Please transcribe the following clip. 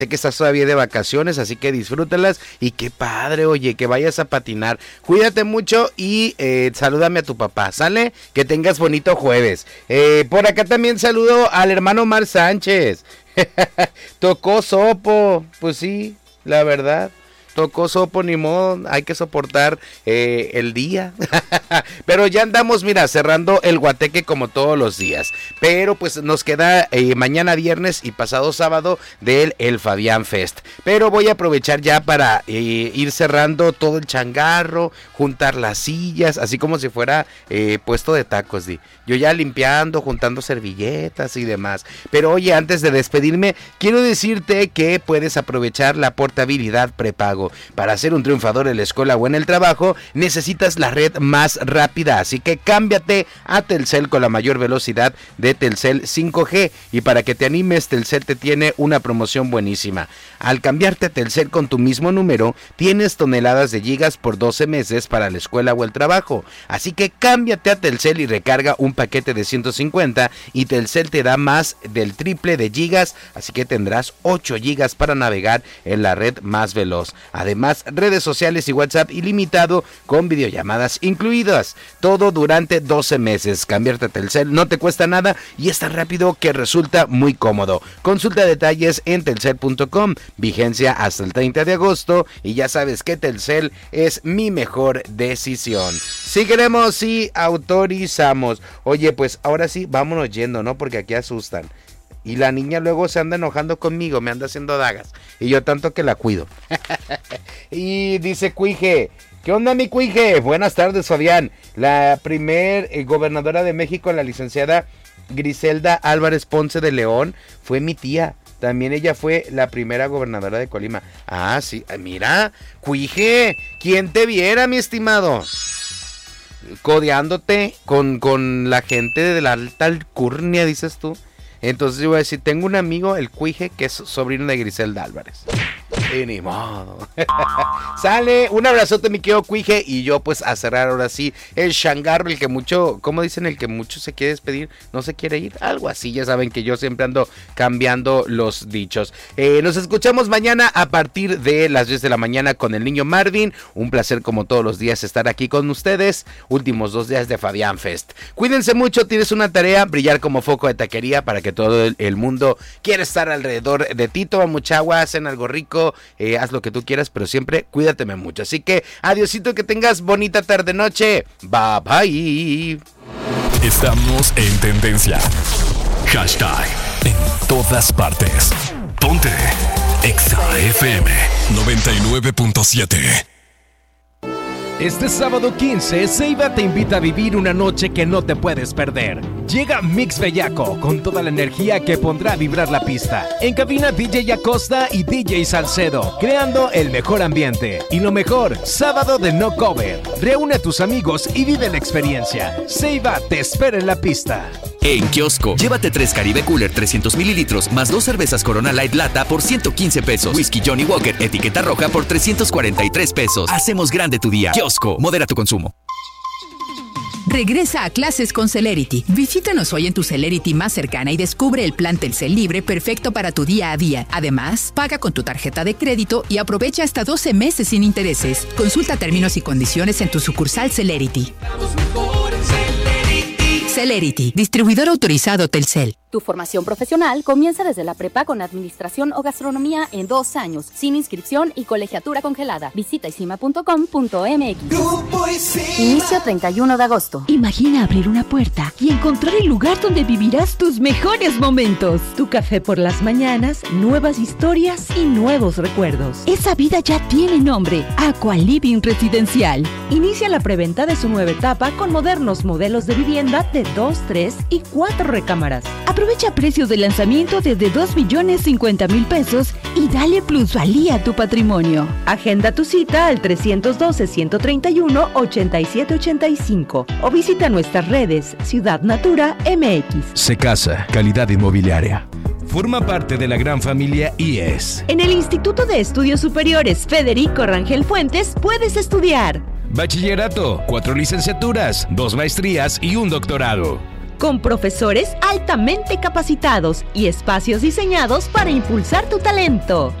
Sé que estás todavía de vacaciones, así que disfrútalas y qué padre, oye, que vayas a patinar. Cuídate mucho y salúdame a tu papá, ¿sale? Que tengas bonito jueves. Por acá también saludo al hermano Omar Sánchez. Tocó sopo, pues sí, la verdad. Tocó sopo, ni modo, hay que soportar el día. Pero ya andamos, mira, cerrando el guateque como todos los días. Pero pues nos queda mañana viernes y pasado sábado del El Fabián Fest. Pero voy a aprovechar ya para ir cerrando todo el changarro, juntar las sillas, así como si fuera puesto de tacos, di. Yo ya limpiando, juntando servilletas y demás. Pero oye, antes de despedirme, quiero decirte que puedes aprovechar la portabilidad prepago. Para ser un triunfador en la escuela o en el trabajo, necesitas la red más rápida, así que cámbiate a Telcel con la mayor velocidad de Telcel 5G. Y para que te animes, Telcel te tiene una promoción buenísima. Al cambiarte a Telcel con tu mismo número, tienes toneladas de gigas por 12 meses para la escuela o el trabajo. Así que cámbiate a Telcel y recarga un paquete de 150 y Telcel te da más del triple de gigas, así que tendrás 8 gigas para navegar en la red más veloz. Además, redes sociales y WhatsApp ilimitado con videollamadas incluidas. Todo durante 12 meses. Cambiarte a Telcel no te cuesta nada y es tan rápido que resulta muy cómodo. Consulta detalles en telcel.com. Vigencia hasta el 30 de agosto y ya sabes que Telcel es mi mejor decisión. Si queremos y autorizamos. Oye, pues ahora sí, vámonos yendo, ¿no? Porque aquí asustan. Y la niña luego se anda enojando conmigo, me anda haciendo dagas. Y yo tanto que la cuido. Y dice Cuije, ¿qué onda mi Cuije? Buenas tardes, Fabián. La primer gobernadora de México, la licenciada Griselda Álvarez Ponce de León, fue mi tía. También ella fue la primera gobernadora de Colima. Ah, sí, mira, Cuije, ¿quién te viera, mi estimado? Codeándote con la gente de la alta alcurnia, dices tú. Entonces yo voy a decir, tengo un amigo, el Cuije, que es sobrino de Griselda Álvarez. Y ni modo. Sale, un abrazote mi querido Cuije. Y yo pues a cerrar ahora sí el changarro, el que mucho, ¿cómo dicen? El que mucho se quiere despedir, no se quiere ir. Algo así, ya saben que yo siempre ando cambiando los dichos. Nos escuchamos mañana a partir de las 10 de la mañana con el niño Marvin. Un placer como todos los días estar aquí con ustedes. Últimos 2 días de Fabián Fest. Cuídense mucho, tienes una tarea, brillar como foco de taquería para que todo el mundo quiera estar alrededor de ti. Toma mucha agua, hacen algo rico. Haz lo que tú quieras, pero siempre cuídateme mucho. Así que adiosito, que tengas bonita tarde noche. Bye bye. Estamos en tendencia. Hashtag en todas partes. Ponte Exa FM 99.7. Este sábado 15, Ceiba te invita a vivir una noche que no te puedes perder. Llega Mix Bellaco con toda la energía que pondrá a vibrar la pista. En cabina DJ Acosta y DJ Salcedo, creando el mejor ambiente. Y lo mejor, sábado de no cover. Reúne a tus amigos y vive la experiencia. Ceiba te espera en la pista. En Kiosco, llévate 3 Caribe Cooler 300 mililitros más 2 cervezas Corona Light Lata por 115 pesos. Whisky Johnny Walker etiqueta roja por 343 pesos. Hacemos grande tu día. Kiosco, modera tu consumo. Regresa a clases con Celerity. Visítanos hoy en tu Celerity más cercana y descubre el plan Telcel Libre perfecto para tu día a día. Además, paga con tu tarjeta de crédito y aprovecha hasta 12 meses sin intereses. Consulta términos y condiciones en tu sucursal Celerity. Celerity, distribuidor autorizado Telcel. Tu formación profesional comienza desde la prepa con administración o gastronomía en 2 años, sin inscripción y colegiatura congelada. Visita isima.com.mx. Inicio 31 de agosto. Imagina abrir una puerta y encontrar el lugar donde vivirás tus mejores momentos. Tu café por las mañanas, nuevas historias y nuevos recuerdos. Esa vida ya tiene nombre, Aqua Living Residencial. Inicia la preventa de su nueva etapa con modernos modelos de vivienda de 2, 3 y 4 recámaras. Aprovecha precios de lanzamiento desde 2,050,000 pesos y dale plusvalía a tu patrimonio. Agenda tu cita al 312-131-8785 o visita nuestras redes Ciudad Natura MX. Secasa, calidad inmobiliaria. Forma parte de la gran familia IES. En el Instituto de Estudios Superiores Federico Rangel Fuentes puedes estudiar bachillerato, 4 licenciaturas, 2 maestrías y un doctorado. con profesores altamente capacitados y espacios diseñados para impulsar tu talento.